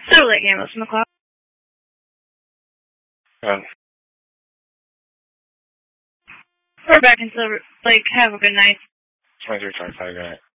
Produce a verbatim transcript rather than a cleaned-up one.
Silver Lake Ambulance, McLeod. Um, We're back in Silver Lake. Have a good night. twenty-three twenty-five, good night.